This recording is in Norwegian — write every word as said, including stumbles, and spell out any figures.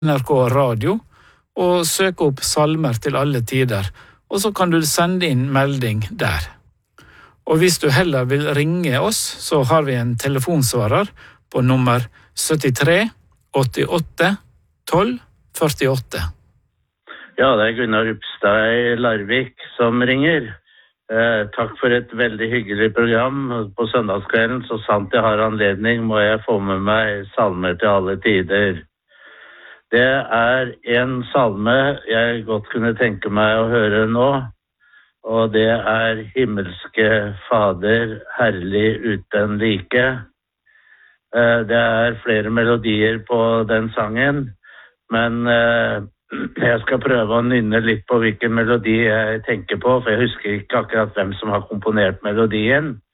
N R K Radio og søke opp salmer til alle tider, og så kan du sende inn melding der. Og hvis du heller vil ringe oss, så har vi en telefonsvarer på nummer syttitre åttiåtte tolv førtiåtte. Ja, det er Gunnar Upstad i Larvik som ringer. Eh, takk for et veldig hyggelig program. På søndagskvelden, så sant jeg har anledning, må jeg få med meg salmer til alle tider. Det er en salme jeg godt kunne tenke meg å høre nå, og det er Himmelske Fader, herlig uten like. Eh, det er flere melodier på den sangen, men eh, jeg skal prøve å nynne litt på hvilken melodi jeg tenker på, for jeg husker ikke akkurat hvem som har komponert melodien.